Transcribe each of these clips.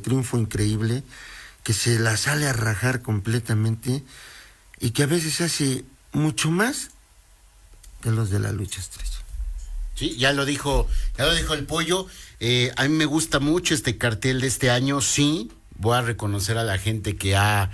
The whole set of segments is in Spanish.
triunfo increíble, que se la sale a rajar completamente y que a veces hace mucho más que los de la lucha estrecha. Sí, ya lo dijo el Pollo. A mí me gusta mucho este cartel de este año. Sí, voy a reconocer a la gente que ha,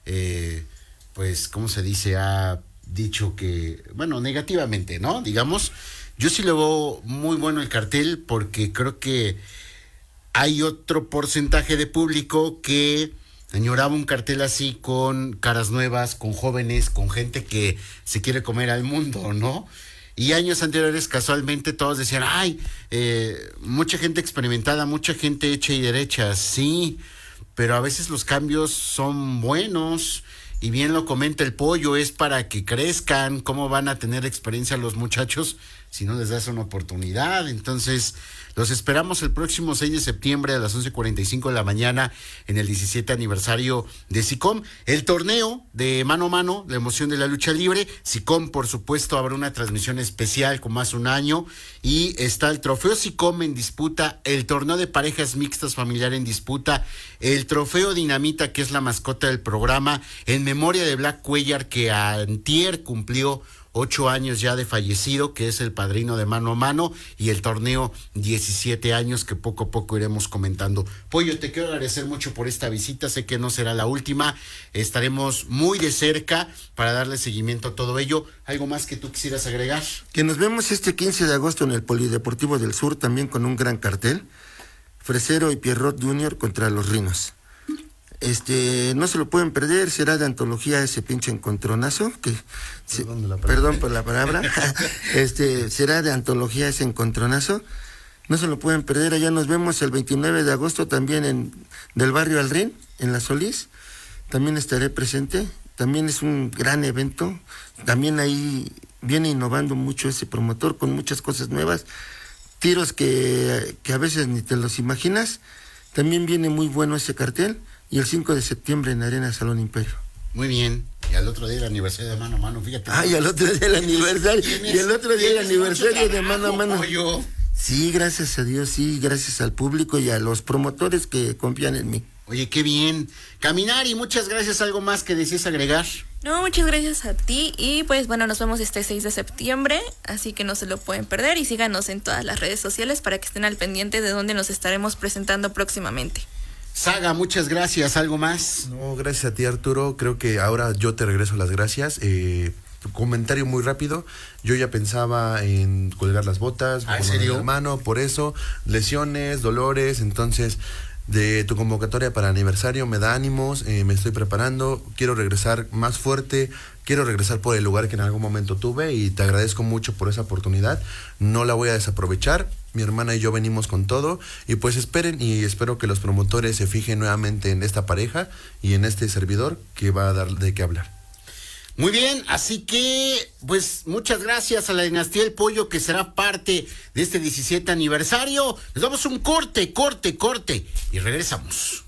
pues, ¿cómo se dice? Ha dicho que, bueno, negativamente, ¿no? Digamos, yo sí le veo muy bueno el cartel porque creo que hay otro porcentaje de público que añoraba un cartel así con caras nuevas, con jóvenes, con gente que se quiere comer al mundo, ¿no? Y años anteriores casualmente todos decían, ay, mucha gente experimentada, mucha gente hecha y derecha, sí, pero a veces los cambios son buenos. Y bien lo comenta el Pollo, es para que crezcan. ¿Cómo van a tener experiencia los muchachos si no les das una oportunidad? Entonces, los esperamos el próximo 6 de septiembre a las 11:45 de la mañana en el 17 aniversario de SICOM. El torneo de mano a mano, la emoción de la lucha libre. SICOM, por supuesto, habrá una transmisión especial como hace un año. Y está el trofeo SICOM en disputa, el torneo de parejas mixtas familiar en disputa, el trofeo Dinamita, que es la mascota del programa, en memoria de Black Cuellar, que antier cumplió 8 años ya de fallecido, que es el padrino de mano a mano, y el torneo 17 años que poco a poco iremos comentando. Pollo, te quiero agradecer mucho por esta visita, sé que no será la última, estaremos muy de cerca para darle seguimiento a todo ello. ¿Algo más que tú quisieras agregar? Que nos vemos este 15 de agosto en el Polideportivo del Sur, también con un gran cartel, Fresero y Pierrot Jr. contra los Rinos. No se lo pueden perder, será de antología ese pinche encontronazo, perdón por la palabra, será de antología ese encontronazo, no se lo pueden perder. Allá nos vemos el 29 de agosto también del barrio Alrín, en La Solís, también estaré presente, también es un gran evento, también ahí viene innovando mucho ese promotor con muchas cosas nuevas, tiros que a veces ni te los imaginas, también viene muy bueno ese cartel. Y el 5 de septiembre en Arena Salón Imperio. Muy bien. Y al otro día el aniversario de mano a mano, fíjate. Y al otro día el aniversario. Y el otro día el aniversario de mano a mano. Pollo. Sí, gracias a Dios, sí, gracias al público y a los promotores que confían en mí. Oye, qué bien. Caminar y muchas gracias. ¿Algo más que desees agregar? No, muchas gracias a ti y pues bueno, nos vemos este 6 de septiembre, así que no se lo pueden perder y síganos en todas las redes sociales para que estén al pendiente de dónde nos estaremos presentando próximamente. Saga, muchas gracias. ¿Algo más? No, gracias a ti, Arturo. Creo que ahora yo te regreso las gracias. Comentario muy rápido. Yo ya pensaba en colgar las botas. ¿En serio? Mi hermano, por eso. Lesiones, dolores. Entonces, de tu convocatoria para aniversario me da ánimos. Me estoy preparando. Quiero regresar más fuerte. Quiero regresar por el lugar que en algún momento tuve y te agradezco mucho por esa oportunidad. No la voy a desaprovechar. Mi hermana y yo venimos con todo y pues esperen y espero que los promotores se fijen nuevamente en esta pareja y en este servidor que va a dar de qué hablar. Muy bien, así que pues muchas gracias a la dinastía El Pollo que será parte de este 17 aniversario. Les damos un corte y regresamos.